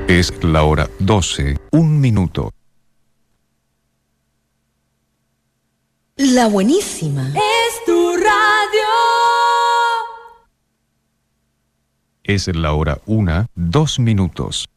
Es la hora 12, 1 minuto. La buenísima. Es tu radio. Es la hora 1, 2 minutos.